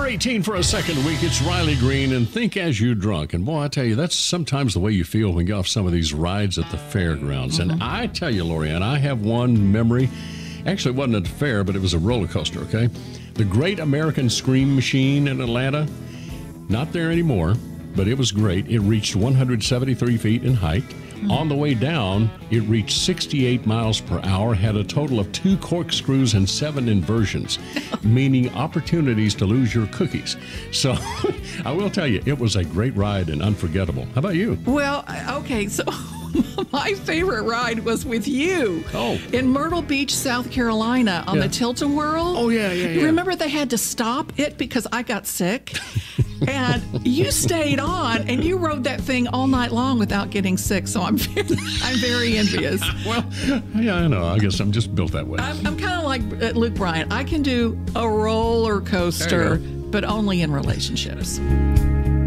18 for a second week. It's Riley Green and Think As You Drunk. And boy, I tell you, that's sometimes the way you feel when you get off some of these rides at the fairgrounds. And I tell you, Lorianne, I have one memory. Actually, it wasn't at the fair, but it was a roller coaster, okay? The Great American Scream Machine in Atlanta. Not there anymore, but it was great. It reached 173 feet in height. On the way down, it reached 68 miles per hour, had a total of 2 corkscrews and 7 inversions, meaning opportunities to lose your cookies. So I will tell you, it was a great ride and unforgettable. How about you? Well, okay, so my favorite ride was with you in Myrtle Beach, South Carolina on the Tilt-A-Whirl. Oh, yeah. Remember they had to stop it because I got sick? And you stayed on, and you rode that thing all night long without getting sick. So I'm very envious. Well, yeah, I know. I guess I'm just built that way. I'm kind of like Luke Bryan. I can do a roller coaster, but only in relationships.